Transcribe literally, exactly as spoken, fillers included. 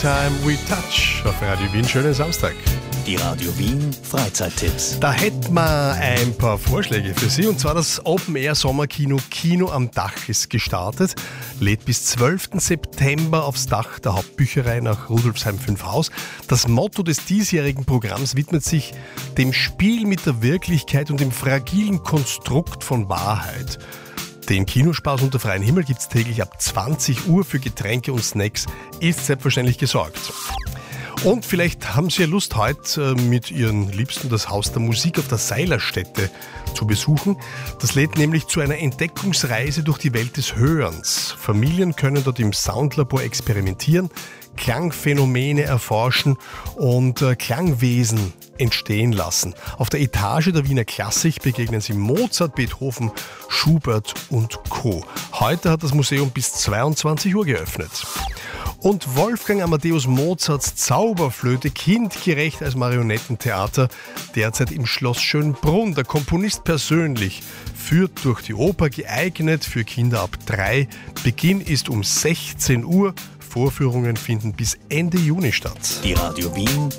Time We Touch auf Radio Wien. Schönen Samstag. Die Radio Wien Freizeittipps. Da hätten wir ein paar Vorschläge für Sie. Und zwar das Open-Air-Sommerkino Kino am Dach ist gestartet. Lädt bis zwölften September aufs Dach der Hauptbücherei nach Rudolfsheim fünf Haus. Das Motto des diesjährigen Programms widmet sich dem Spiel mit der Wirklichkeit und dem fragilen Konstrukt von Wahrheit. Den Kinospaß unter freiem Himmel gibt es täglich ab zwanzig Uhr. Für Getränke und Snacks ist selbstverständlich gesorgt. Und vielleicht haben Sie ja Lust, heute mit Ihren Liebsten das Haus der Musik auf der Seilerstätte zu besuchen. Das lädt nämlich zu einer Entdeckungsreise durch die Welt des Hörens. Familien können dort im Soundlabor experimentieren, Klangphänomene erforschen und äh, Klangwesen entstehen lassen. Auf der Etage der Wiener Klassik begegnen Sie Mozart, Beethoven, Schubert und Co. Heute hat das Museum bis zweiundzwanzig Uhr geöffnet. Und Wolfgang Amadeus Mozarts Zauberflöte, kindgerecht als Marionettentheater, derzeit im Schloss Schönbrunn. Der Komponist persönlich führt durch die Oper, geeignet für Kinder ab drei. Beginn ist um sechzehn Uhr. Vorführungen finden bis Ende Juni statt. Die Radio Wien